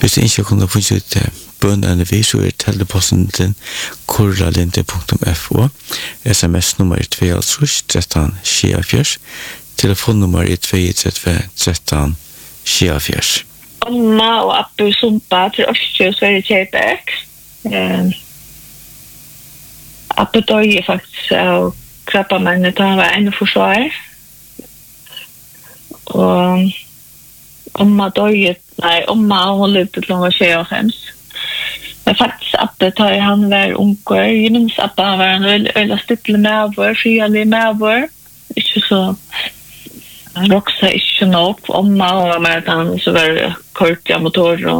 Hvis du ikke kunne funnet ut bønnene vi, så teleposten til korralinde.fo. SMS-nummer 213 telefonnummer 213 Omma og Abbe Sumpa til Østjø Sverige Kjærberg. Abbe døde faktisk av krabbamennet da han var ene forsvar. Og Omma døde, Omma hun levde til hun var 25. Men faktisk Abbe da han var unger. Jeg minns Abbe han var en veldig stille medvår, frialig medvår. Ikke så... Han rocksa ikke nok. Omma var med at han så var kort av motorer